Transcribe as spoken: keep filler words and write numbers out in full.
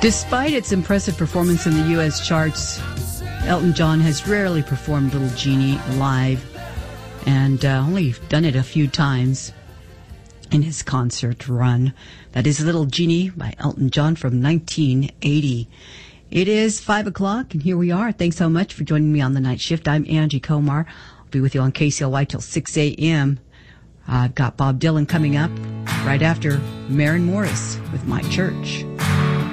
Despite its impressive performance in the U S charts, Elton John has rarely performed Little Genie live and uh, only done it a few times in his concert run. That is Little Genie by Elton John from nineteen eighty. It is five o'clock, and here we are. Thanks so much for joining me on the night shift. I'm Angie Komar. I'll be with you on K C L Y till six a.m. I've got Bob Dylan coming up right after Maren Morris with My Church.